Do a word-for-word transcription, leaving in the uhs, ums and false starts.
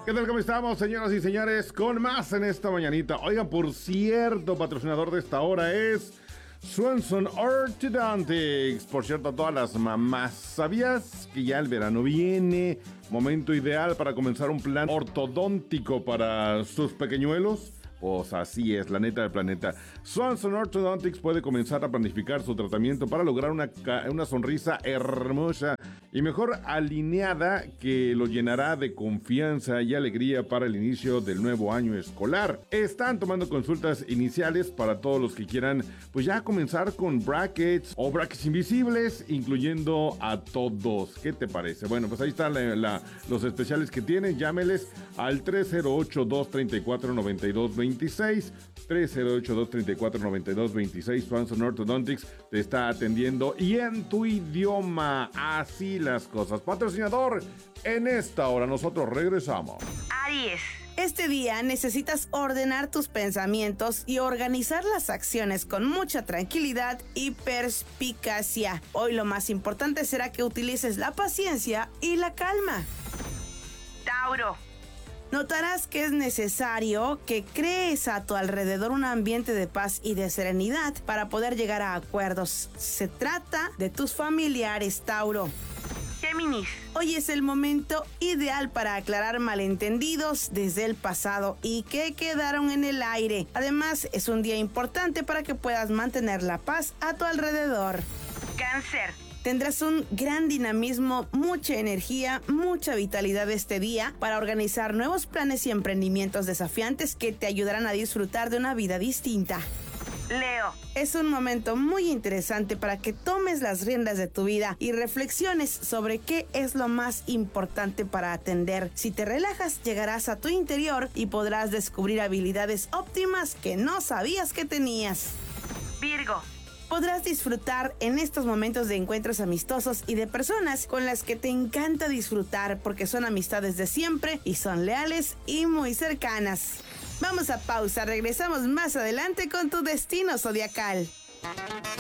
¿Qué tal? ¿Cómo estamos, señoras y señores? Con más en esta mañanita. Oigan, por cierto, patrocinador de esta hora es Swanson Orthodontics. Por cierto, a todas las mamás, ¿sabías que ya el verano viene? Momento ideal para comenzar un plan ortodóntico para sus pequeñuelos. Pues así es, la neta del planeta. Swanson Orthodontics puede comenzar a planificar su tratamiento para lograr una, una sonrisa hermosa y mejor alineada que lo llenará de confianza y alegría para el inicio del nuevo año escolar. Están tomando consultas iniciales para todos los que quieran pues ya comenzar con brackets o brackets invisibles, incluyendo a todos. ¿Qué te parece? Bueno, pues ahí están la, la, los especiales que tienen. Llámeles al tres cero ocho, dos tres cuatro, nueve dos dos seis, tres cero ocho, dos tres cuatro, nueve dos dos seis. Swanson Orthodontics te está atendiendo y en tu idioma. Así las cosas. Patrocinador, en esta hora nosotros regresamos. Aries. Este día necesitas ordenar tus pensamientos y organizar las acciones con mucha tranquilidad y perspicacia. Hoy lo más importante será que utilices la paciencia y la calma. Tauro. Notarás que es necesario que crees a tu alrededor un ambiente de paz y de serenidad para poder llegar a acuerdos. Se trata de tus familiares, Tauro. Géminis. Hoy es el momento ideal para aclarar malentendidos desde el pasado y que quedaron en el aire. Además, es un día importante para que puedas mantener la paz a tu alrededor. Cáncer. Tendrás un gran dinamismo, mucha energía, mucha vitalidad este día para organizar nuevos planes y emprendimientos desafiantes que te ayudarán a disfrutar de una vida distinta. Leo. Es un momento muy interesante para que tomes las riendas de tu vida y reflexiones sobre qué es lo más importante para atender. Si te relajas, llegarás a tu interior y podrás descubrir habilidades óptimas que no sabías que tenías. Virgo. Podrás disfrutar en estos momentos de encuentros amistosos y de personas con las que te encanta disfrutar porque son amistades de siempre y son leales y muy cercanas. Vamos a pausa, regresamos más adelante con tu destino zodiacal.